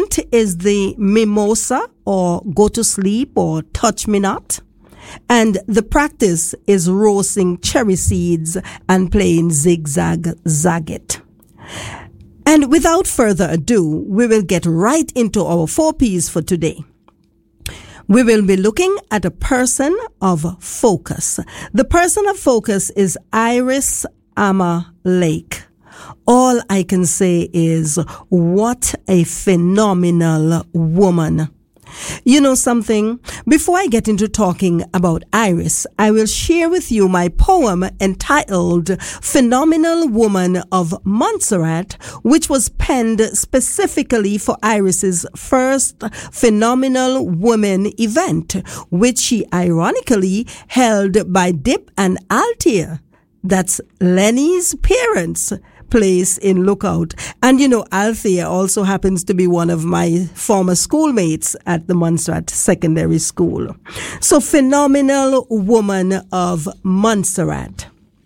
chant is the Mimosa, or Go to Sleep, or Touch Me Not. And the practice is roasting cherry seeds and playing Zigzag Zaggit. And without further ado, we will get right into our 4 P's for today. We will be looking at a person of focus. The person of focus is Iris Ama Lake. All I can say is, what a phenomenal woman. You know something? Before I get into talking about Iris, I will share with you my poem entitled Phenomenal Woman of Montserrat, which was penned specifically for Iris's first Phenomenal Woman event, which she ironically held by Dip and Althea. That's Lenny's parents' place in Lookout. And you know, Althea also happens to be one of my former schoolmates at the Montserrat Secondary School. So, Phenomenal Woman of Montserrat.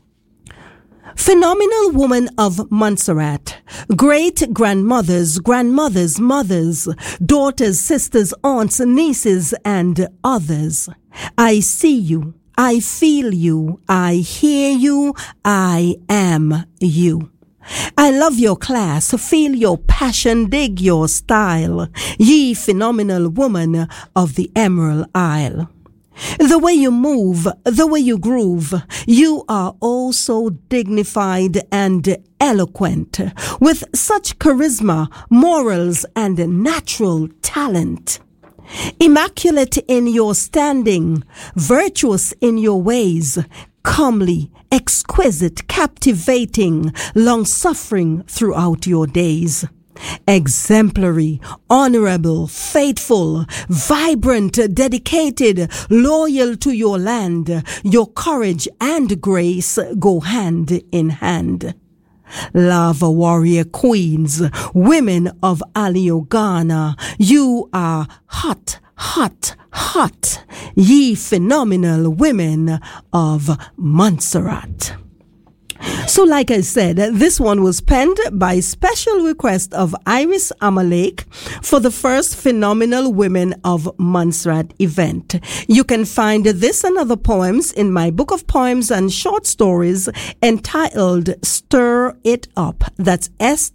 Phenomenal Woman of Montserrat. Great grandmothers, grandmothers, mothers, daughters, sisters, aunts, nieces, and others. I see you. I feel you. I hear you. I am you. I love your class, feel your passion, dig your style, ye phenomenal woman of the Emerald Isle. The way you move, the way you groove, you are oh so dignified and eloquent, with such charisma, morals, and natural talent. Immaculate in your standing, virtuous in your ways, comely, exquisite, captivating, long-suffering throughout your days. Exemplary, honorable, faithful, vibrant, dedicated, loyal to your land. Your courage and grace go hand in hand. Lava warrior queens, women of Aliogana, you are hot, hot, hot, ye phenomenal women of Montserrat. So like I said, this one was penned by special request of Iris Ama Lake for the first Phenomenal Women of Montserrat event. You can find this and other poems in my book of poems and short stories entitled Stir It Up. That's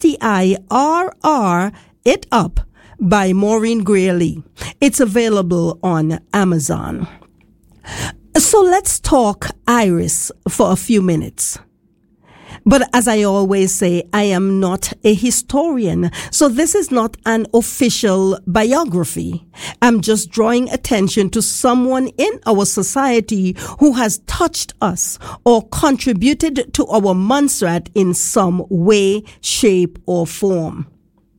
STIRR It Up by Maureen Greeley. It's available on Amazon. So let's talk Iris for a few minutes. But as I always say, I am not a historian, so this is not an official biography. I'm just drawing attention to someone in our society who has touched us or contributed to our Montserrat in some way, shape, or form.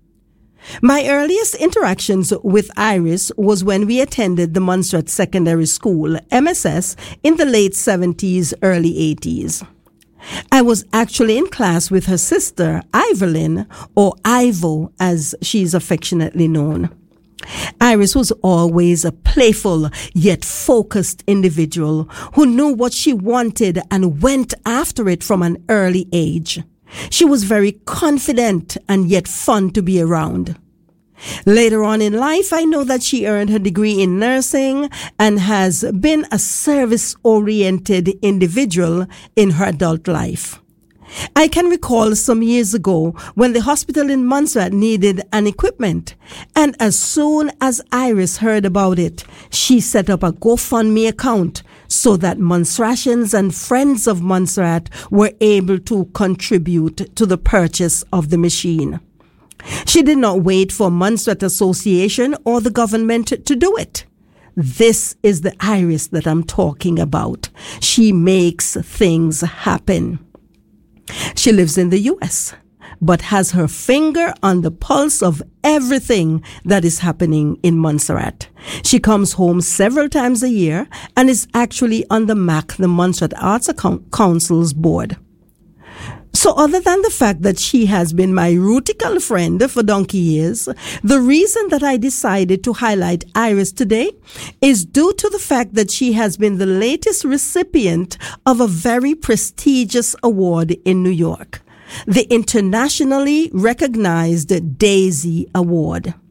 My earliest interactions with Iris was when we attended the Montserrat Secondary School, MSS, in the late 70s, early 80s. I was actually in class with her sister, Ivelyn, or Ivo, as she's affectionately known. Iris was always a playful yet focused individual who knew what she wanted and went after it from an early age. She was very confident and yet fun to be around. Later on in life, I know that she earned her degree in nursing and has been a service-oriented individual in her adult life. I can recall some years ago when the hospital in Montserrat needed an equipment, and as soon as Iris heard about it, she set up a GoFundMe account so that Montserratians and friends of Montserrat were able to contribute to the purchase of the machine. She did not wait for Montserrat Association or the government to do it. This is the Iris that I'm talking about. She makes things happen. She lives in the U.S., but has her finger on the pulse of everything that is happening in Montserrat. She comes home several times a year and is actually on the MAC, the Montserrat Arts Council's board. So other than the fact that she has been my rootical friend for donkey years, the reason that I decided to highlight Iris today is due to the fact that she has been the latest recipient of a very prestigious award in New York, the internationally recognized Daisy Award.